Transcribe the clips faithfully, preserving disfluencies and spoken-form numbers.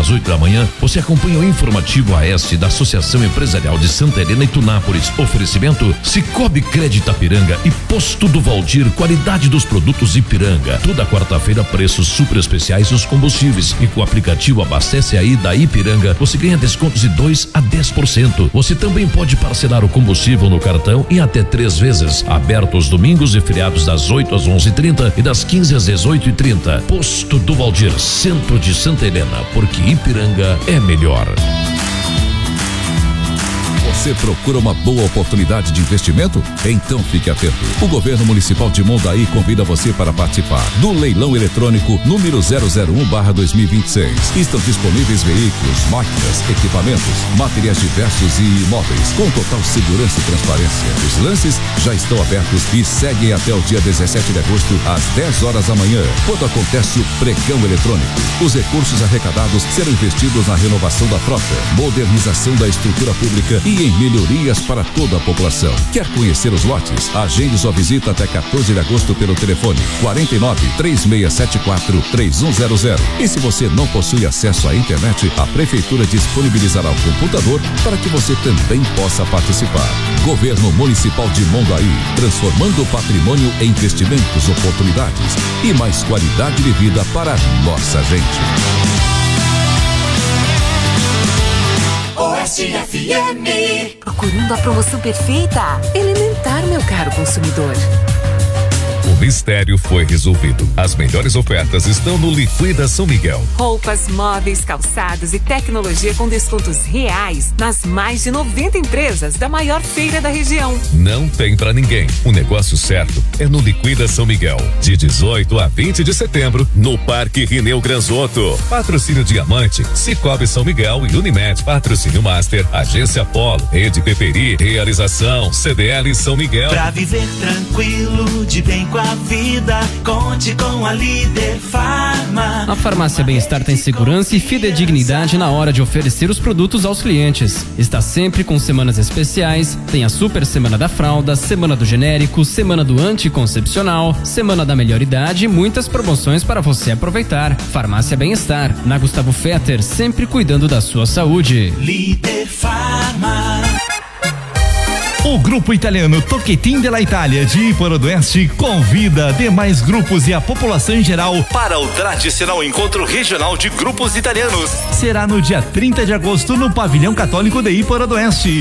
às oito da manhã, você acompanha o informativo A S da Associação Empresarial de Santa Helena e Tunápolis. Oferecimento Cicobi Crédito Ipiranga e Posto do Valdir, qualidade dos produtos Ipiranga. Toda quarta-feira, preços super especiais nos combustíveis. E com o aplicativo Abastece Aí da Ipiranga, você ganha descontos de dois a dez por cento. Você também pode parcelar o combustível no cartão em até três vezes. Aberto os domingos e feriados das oito às onze e trinta e das quinze às dezoito e trinta. Posto do Valdir, centro de Santa Helena, porque Ipiranga é melhor. Você procura uma boa oportunidade de investimento? Então fique atento. O Governo Municipal de Mondaí convida você para participar do leilão eletrônico número zero zero um barra dois mil e vinte e seis. Estão disponíveis veículos, máquinas, equipamentos, materiais diversos e imóveis, com total segurança e transparência. Os lances já estão abertos e seguem até o dia dezessete de agosto, às dez horas da manhã, quando acontece o pregão eletrônico. Os recursos arrecadados serão investidos na renovação da frota, modernização da estrutura pública e em melhorias para toda a população. Quer conhecer os lotes? Agende sua visita até quatorze de agosto pelo telefone quarenta e nove, três seis sete quatro, três um zero zero. E se você não possui acesso à internet, a Prefeitura disponibilizará o computador para que você também possa participar. Governo Municipal de Mondaí, transformando o patrimônio em investimentos, oportunidades e mais qualidade de vida para nossa gente. Oeste F M. Procurando a promoção perfeita? Elementar, meu caro consumidor. O mistério foi resolvido. As melhores ofertas estão no Liquida São Miguel. Roupas, móveis, calçados e tecnologia com descontos reais nas mais de noventa empresas da maior feira da região. Não tem pra ninguém. O negócio certo é no Liquida São Miguel. De dezoito a vinte de setembro, no Parque Rineu Granzotto. Patrocínio Diamante, Cicobi São Miguel e Unimed. Patrocínio Master, Agência Polo, Rede Peperi, Realização, C D L São Miguel. Pra viver tranquilo, de bem com a vida, conte com a Líder Farma. A Farmácia Bem-Estar tem segurança e fidedignidade na hora de oferecer os produtos aos clientes. Está sempre com semanas especiais, tem a Super Semana da Fralda, Semana do Genérico, Semana do Anticoncepcional, Semana da Melhor Idade e muitas promoções para você aproveitar. Farmácia Bem-Estar, na Gustavo Fetter, sempre cuidando da sua saúde. Líder Farma. O grupo italiano Tocchetin della Itália de Iporodoeste convida demais grupos e a população em geral para o tradicional encontro regional de grupos italianos. Será no dia trinta de agosto no Pavilhão Católico de Iporodoeste.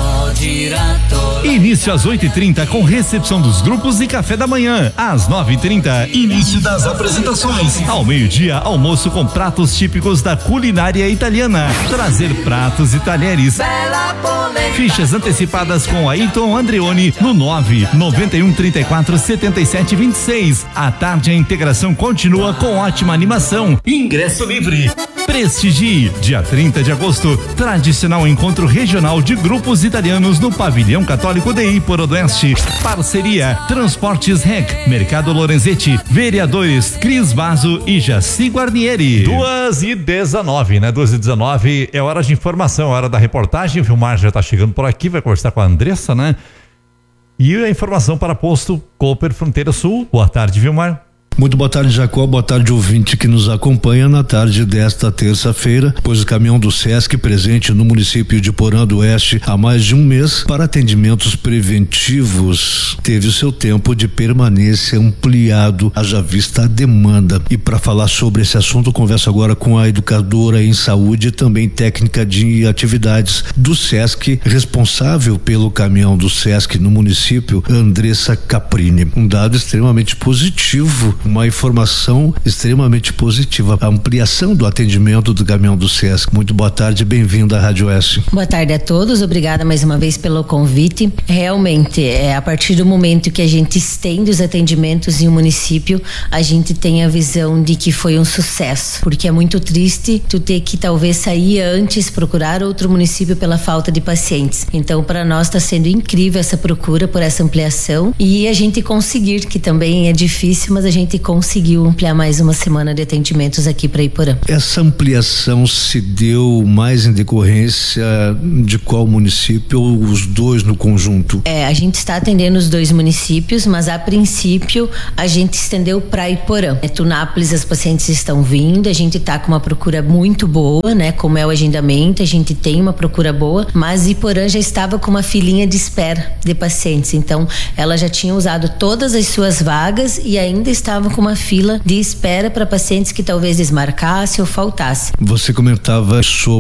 Início às oito e trinta com recepção dos grupos e café da manhã. Às nove e trinta, início das apresentações. Ao meio-dia, almoço com pratos típicos da culinária italiana. Trazer pratos e talheres. Fichas antecipadas com Ayrton Andreoni no nove nove um três quatro sete sete dois seis. À tarde a integração continua com ótima animação. Ingresso livre. Prestigie, dia trinta de agosto, tradicional encontro regional de grupos italianos no Pavilhão Católico de Iporodoeste. Parceria Transportes Rec, Mercado Lorenzetti, Vereadores Cris Vaso e Jaci Guarnieri. Duas e dezenove, né? Duas e dezenove é hora de informação, hora da reportagem. O Vilmar já tá chegando por aqui, vai conversar com a Andressa, né? E a informação para posto Cooper Fronteira Sul. Boa tarde, Vilmar. Muito boa tarde, Jacó. Boa tarde, ouvinte que nos acompanha na tarde desta terça-feira, pois o caminhão do Sesc, presente no município de Porã do Oeste há mais de um mês para atendimentos preventivos, teve o seu tempo de permanência ampliado, haja vista a demanda. E para falar sobre esse assunto, converso agora com a educadora em saúde e também técnica de atividades do Sesc, responsável pelo caminhão do Sesc no município, Andressa Caprini. Um dado extremamente positivo, uma informação extremamente positiva, a ampliação do atendimento do caminhão do Sesc. Muito boa tarde, bem-vindo à Rádio Oeste. Boa tarde a todos, obrigada mais uma vez pelo convite. Realmente, é a partir do momento que a gente estende os atendimentos em um município, a gente tem a visão de que foi um sucesso, porque é muito triste tu ter que talvez sair antes, procurar outro município pela falta de pacientes. Então, para nós está sendo incrível essa procura por essa ampliação e a gente conseguir, que também é difícil, mas a gente gente conseguiu ampliar mais uma semana de atendimentos aqui para Iporã. Essa ampliação se deu mais em decorrência de qual município ou os dois no conjunto? É, a gente está atendendo os dois municípios, mas a princípio a gente estendeu para Iporã. É, Tunápolis, as pacientes estão vindo, a gente está com uma procura muito boa, né? Como é o agendamento, a gente tem uma procura boa, mas Iporã já estava com uma filinha de espera de pacientes, então ela já tinha usado todas as suas vagas e ainda estava com uma fila de espera para pacientes que talvez desmarcasse ou faltasse. Você comentava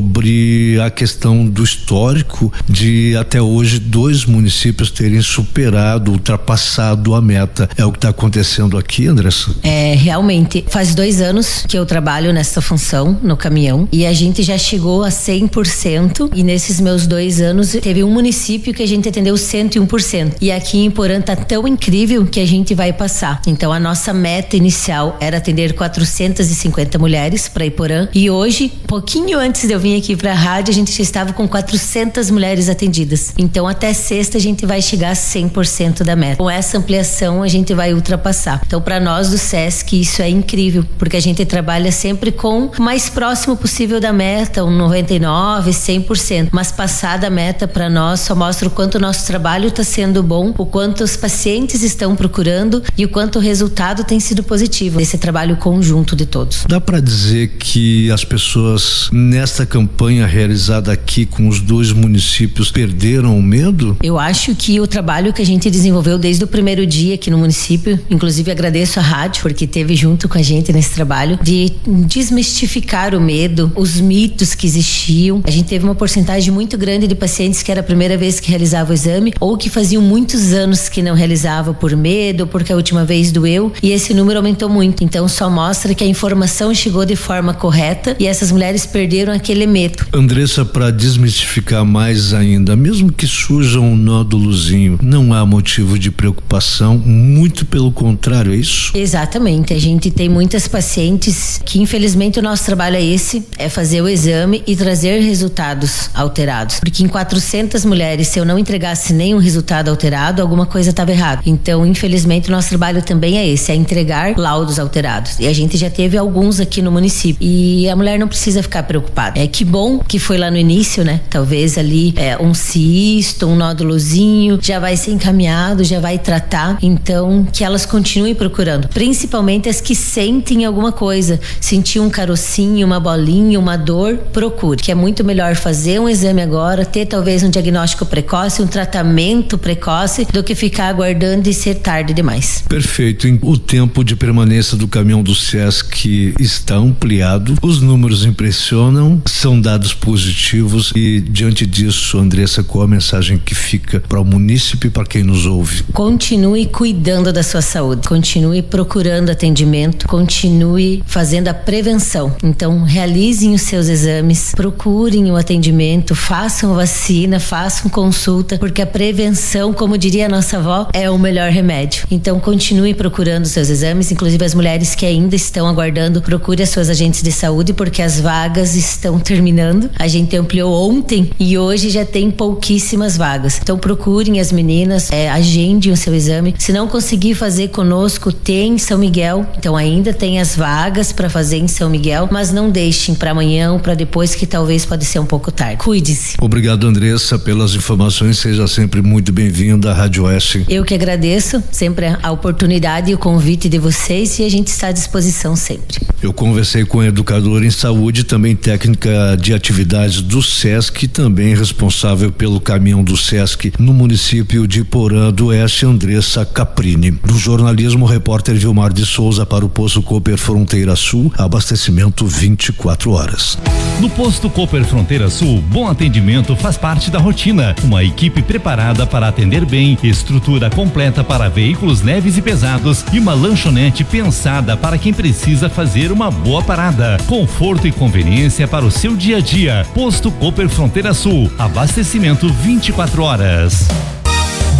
sobre a questão do histórico de até hoje dois municípios terem superado, ultrapassado a meta. É o que está acontecendo aqui, Andressa? É, realmente, faz dois anos que eu trabalho nessa função no caminhão e a gente já chegou a cem por cento e nesses meus dois anos teve um município que a gente atendeu cento e um por cento e aqui em Iporã tá tão incrível que a gente vai passar. Então a nossa meta inicial era atender quatrocentas e cinquenta mulheres para Iporã e hoje, pouquinho antes de eu vir aqui para a rádio, a gente já estava com quatrocentas mulheres atendidas. Então até sexta a gente vai chegar a cem por cento da meta. Com essa ampliação a gente vai ultrapassar. Então para nós do SESC isso é incrível, porque a gente trabalha sempre com o mais próximo possível da meta, um noventa e nove, cem por cento. Mas passar da meta para nós só mostra o quanto o nosso trabalho está sendo bom, o quanto os pacientes estão procurando e o quanto o resultado tem sido positivo desse trabalho conjunto de todos. Dá para dizer que as pessoas nesta campanha realizada aqui com os dois municípios perderam o medo? Eu acho que o trabalho que a gente desenvolveu desde o primeiro dia aqui no município, inclusive agradeço a rádio porque esteve junto com a gente nesse trabalho de desmistificar o medo, os mitos que existiam. A gente teve uma porcentagem muito grande de pacientes que era a primeira vez que realizava o exame ou que faziam muitos anos que não realizava por medo, porque a última vez doeu, e esse número aumentou muito. Então só mostra que a informação chegou de forma correta e essas mulheres perderam aquele medo. Andressa, para desmistificar mais ainda, mesmo que surja um nódulozinho, não há motivo de preocupação, muito pelo contrário, é isso? Exatamente, a gente tem muitas pacientes que infelizmente o nosso trabalho é esse, é fazer o exame e trazer resultados alterados, porque em quatrocentas mulheres, se eu não entregasse nenhum resultado alterado, alguma coisa estava errada. Então infelizmente o nosso trabalho também é esse, é entregar laudos alterados, e a gente já teve alguns aqui no município, e a mulher não precisa ficar preocupada. É que bom que foi lá no início, né? Talvez ali é, um cisto, um nódulozinho, já vai ser encaminhado, já vai tratar, então que elas continuem procurando, principalmente as que sentem alguma coisa, sentir um carocinho, uma bolinha, uma dor, procure, que é muito melhor fazer um exame agora, ter talvez um diagnóstico precoce, um tratamento precoce, do que ficar aguardando e ser tarde demais. Perfeito. O tempo de permanência do caminhão do SESC está ampliado, os números impressionam, são dados positivos e diante disso, Andressa, qual a mensagem que fica para o munícipe e para quem nos ouve? Continue cuidando da sua saúde, continue procurando atendimento, continue fazendo a prevenção. Então realizem os seus exames, procurem o atendimento, façam vacina, façam consulta, porque a prevenção, como diria a nossa avó, é o melhor remédio. Então continue procurando os seus exames, inclusive as mulheres que ainda estão aguardando, procure as suas agentes de saúde, porque as vagas estão terminando. A gente ampliou ontem e hoje já tem pouquíssimas vagas. Então procurem as meninas, é, agendem o seu exame. Se não conseguir fazer conosco, tem em São Miguel, então ainda tem as vagas para fazer em São Miguel, mas não deixem para amanhã ou para depois, que talvez pode ser um pouco tarde. Cuide-se. Obrigado, Andressa, pelas informações, seja sempre muito bem-vinda à Rádio Oeste. Eu que agradeço sempre a oportunidade e o convite de vocês, e a gente está à disposição sempre. Eu conversei com a educadora em saúde, também técnica de atividades do SESC, também responsável pelo caminhão do SESC no município de Iporã do Oeste, Andressa Caprini. Do jornalismo, repórter Vilmar de Souza para o Posto Cooper Fronteira Sul, abastecimento vinte e quatro horas. No Posto Cooper Fronteira Sul, bom atendimento faz parte da rotina. Uma equipe preparada para atender bem, estrutura completa para veículos leves e pesados e uma lanchonete pensada para quem precisa fazer uma boa parada. Conforto e conveniência para o seu dia a dia. Posto Cooper Fronteira Sul, abastecimento vinte e quatro horas.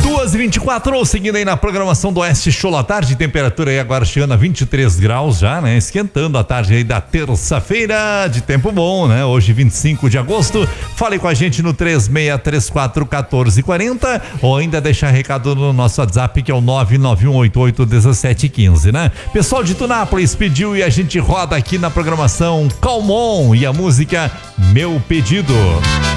duas e vinte e quatro, seguindo aí na programação do Oeste Show à tarde, temperatura aí agora chegando a vinte e três graus já, né? Esquentando a tarde aí da terça-feira, de tempo bom, né? Hoje vinte e cinco de agosto. Fale com a gente no três seis três quatro um quatro quatro zero ou ainda deixar recado no nosso WhatsApp que é o nove nove um oito oito um sete um cinco, né? Pessoal de Tunápolis pediu e a gente roda aqui na programação Calmon e a música Meu Pedido.